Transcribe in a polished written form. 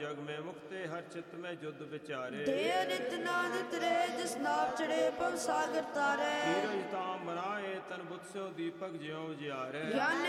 जग में मुक्ते हर चित्त में युद्ध विचारे दे नित नाद तरे जिस नाव चढ़े पव सागर तारे नीरज ताम बनाए तन बुत स्यो दीपक ज्यों जियारे ज्ञान